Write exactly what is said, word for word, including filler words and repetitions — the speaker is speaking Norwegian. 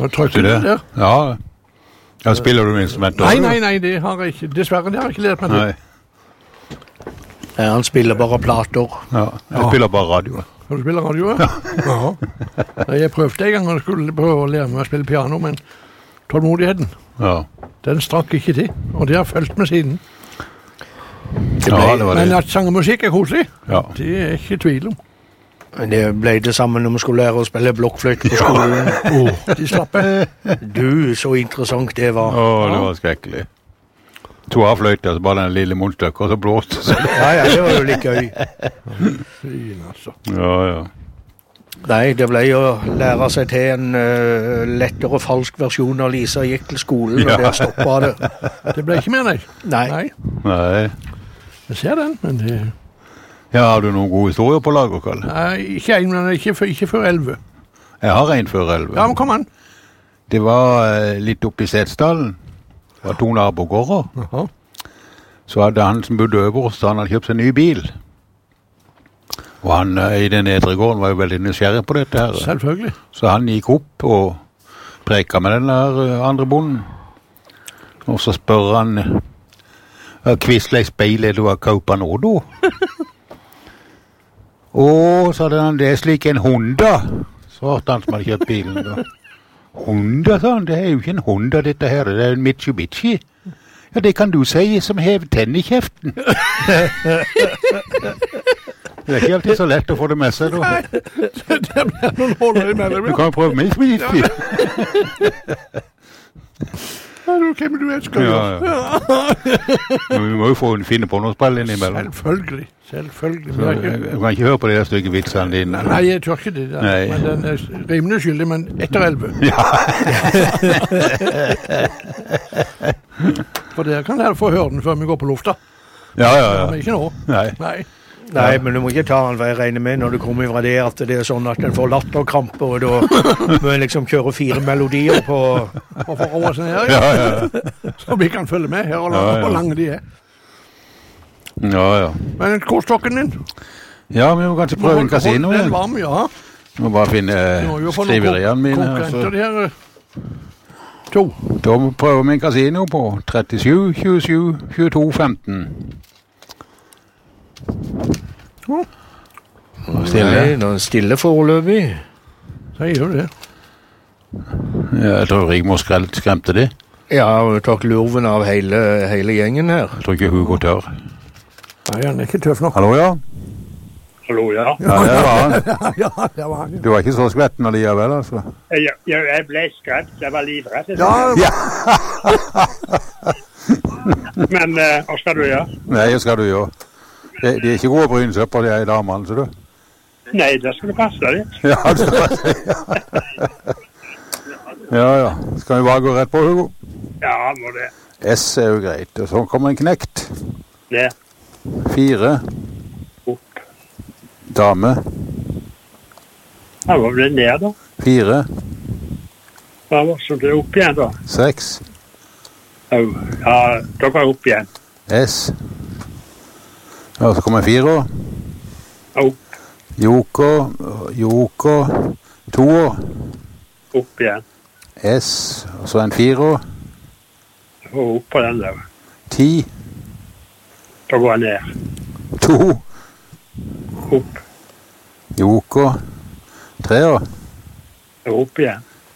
Trykket det der? Ja. Ja, spiller du instrumenter? Nei, nei, nei, det har jeg ikke. Dessverre, det har jeg ikke lært meg til. Nei. Ja, han spiller bare plater. Ja, jeg ja. spiller bare radio. Har du spiller radio, ja? Ja. Jeg prøvde en gang å skulle prøve å lære meg å spille piano, men tålmodigheten, ja. Den strakk ikke til, og det har fulgt med siden. Det ble, ja, det var det. Men at sang og musikk er koselig, ja. Det er ikke tvil om. Det ble det samme når vi skulle lære å spille blokkfløyte på skolen. Oh, de slappe. Du, så interessant det var. Å, oh, det var skrekkelig. To av fløyte, så bare den lille mundstøkken, og så blåste det. Ja, ja, det var jo litt gøy. Fin, altså. Ja, ja. Nei, det ble jo å lære seg til en uh, lettere og falsk versjon av Lisa gikk til skolen, og ja. Der stoppet det. Det ble ikke mer, nei. Nei. Nei. Nei. Jeg ser den, men det... Ja, har du noen gode historier på lager, Karl? Nei, ikke en, men ikke, ikke før elve. Jeg har en før elve. Ja, men kom an. Det var uh, litt oppe i Setesdalen. Det var to nabogårder. Jaha. Så hadde han som bodde over oss, han hadde kjøpt seg en ny bil. Og han uh, i den nedre gården var jo veldig nysgjerrig på dette her. Selvfølgelig. Så han gikk opp og preka med den der uh, andre bonden. Og så spør han, uh, «Kvistleis beil er du av kaupa nå, du?» «Åh», sa han, «det er slik en Honda», svarte han som hadde kjøpt bilen da. «Honda», sa han, «det er jo ikke en Honda dette her, det er en Mitsubishi». «Ja, det kan du si som hev tenn i kjeften». Det er ikke alltid så lett å få det med seg, da. Nei, det blir noen håller imellom. Du kan jo prøve Mitsubishi. Ja, du hvem du ønsker. Ja, ja. Men vi må jo få en finne på noen spill innimellom. Selvfølgelig, selvfølgelig. Så, jeg, jeg kan ikke høre på de der stykke vitsene dine. Nei, jeg tør ikke det. Der. Men den er rimelig skyldig, men etter elve. Ja. For dere kan dere få høre den før vi går på lufta. Ja, ja, ja. Men ikke nå. Nei. Nei. Nei, men du må ikke ta den, for jeg regner med når du kommer fra det, at det er sånn at den får latterkrampe, og da må jeg liksom kjøre fire melodier på... Og få roe seg ned, ja. Ja, ja. Så vi kan følge med her, og ja, ja. Hvor lange de er. Ja, ja. Men kortstokken din? Ja, vi må kanskje prøve en kasino. Den varm, ja. Vi må bare finne skriveriene mine. Konkurrenter de her... To. Da må vi prøve med en kasino på trettisju, tjuesju, tjueto, femten. Oh. Stille. Nei, nå stille foreløpig. Sier du det? Ja, jeg tror Rigmor skremte det. Ja, og tok lurven av hele, hele gjengen her. Jeg tror ikke hun går tør. Nei, han er ikke tøff nok. Hallo, ja? Hallo, ja. Ja, det var han. Ja, det var han. Du var ikke så skvetten av de her, vel, altså? Ja, jeg ble skremt. Jeg var livrett. Ja, ja. Men uh, hva skal du gjøre? Nei, hva skal du gjøre? De, de er ikke gode brynsøp på de her damene, så du? Nei, det skal du passe deg litt. Ja, det skal jeg si. Ja, ja. Skal vi bare gå rett på, Hugo? Ja, må det. S er jo greit. Og så kommer en knekt. Ned. Fire. Opp. Dame. Ja, hva ble det ned da? Fire. Hva var det som ble opp igjen da? Seks. Ja, da går jeg opp igjen. S. Og så kommer fire. Opp. Joker. Joker. To. Opp igjen. S. Og så en fire. Og opp på den der. Ti. Da går jeg ned. To. Opp. Joker. Tre. Opp igjen.